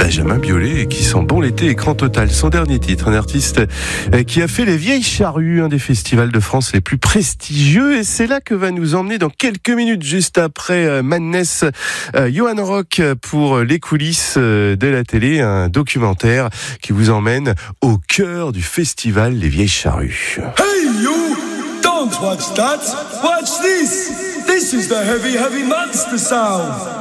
Benjamin Biolay et qui sent bon l'été écran total. Son dernier titre, un artiste qui a fait les Vieilles Charrues, un des festivals de France les plus prestigieux, et c'est là que va nous emmener dans quelques minutes, juste après Madness, Johan Rock pour les coulisses de la télé, un documentaire qui vous emmène au cœur du festival Les Vieilles Charrues. Hey you! Don't watch that! Watch this! This is the heavy monster sound!